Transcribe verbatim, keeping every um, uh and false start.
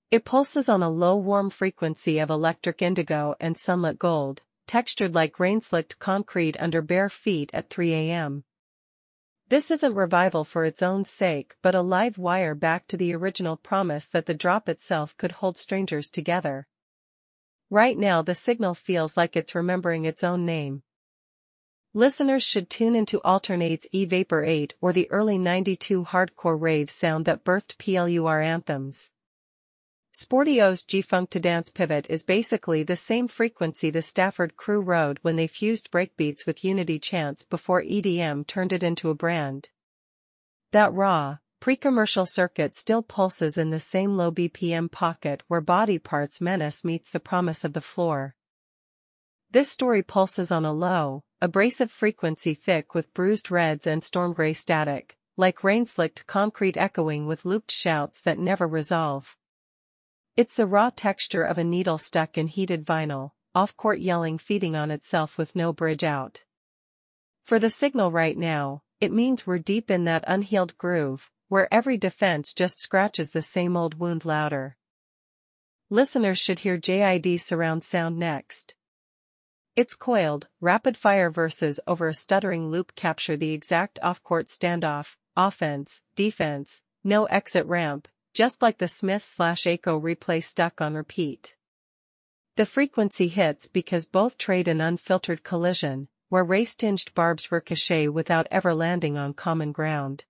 It pulses on a low warm frequency of electric indigo and sunlit gold, textured like rain-slicked concrete under bare feet at three a m This isn't revival for its own sake but a live wire back to the original promise that the drop itself could hold strangers together. Right now the signal feels like it's remembering its own name. Listeners should tune into Alternate's E-Vapor eight or the early ninety-two hardcore rave sound that birthed P L U R anthems. Sportio's G-Funk to Dance pivot is basically the same frequency the Stafford crew rode when they fused breakbeats with Unity chants before E D M turned it into a brand. That raw, pre-commercial circuit still pulses in the same low B P M pocket where Body Parts menace meets the promise of the floor. This story pulses on a low, abrasive frequency thick with bruised reds and storm gray static, like rain-slicked concrete echoing with looped shouts that never resolve. It's the raw texture of a needle stuck in heated vinyl, off-court yelling feeding on itself with no bridge out. For the signal right now, it means we're deep in that unhealed groove, where every defense just scratches the same old wound louder. Listeners should hear J I D's surround sound next. Its coiled, rapid-fire verses over a stuttering loop capture the exact off-court standoff, offense, defense, no exit ramp, just like the Smith-slash-Aiko replay stuck on repeat. The frequency hits because both trade an unfiltered collision, where race-tinged barbs ricochet without ever landing on common ground.